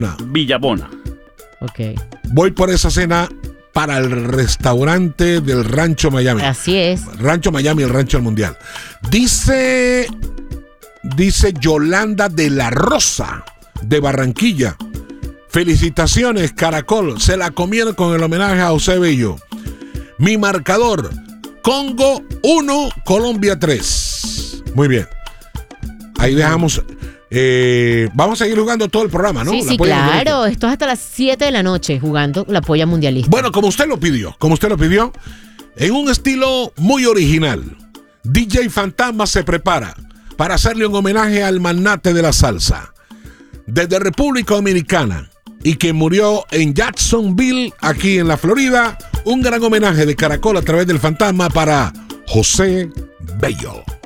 Villabona. Ok. Voy por esa cena para el restaurante del Rancho Miami. Así es. Rancho Miami, el Rancho del Mundial. Dice Yolanda de la Rosa, de Barranquilla. Felicitaciones, Caracol. Se la comieron con el homenaje a José Bello. Mi marcador: Congo 1, Colombia 3. Muy bien. Ahí dejamos. Vamos a seguir jugando todo el programa, ¿no? Sí, claro. Esto es hasta las 7 de la noche jugando la polla mundialista. Bueno, como usted lo pidió, en un estilo muy original, DJ Fantasma se prepara para hacerle un homenaje al magnate de la salsa desde República Dominicana y que murió en Jacksonville, aquí en la Florida. Un gran homenaje de Caracol a través del Fantasma para José Bello.